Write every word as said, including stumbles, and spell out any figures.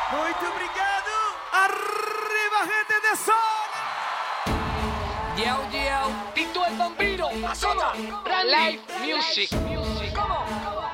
Muito obrigado. Arriba, gente de zona. Yo, yo, Tito el Bambino, Azota, Live Music. Music. ¿Cómo?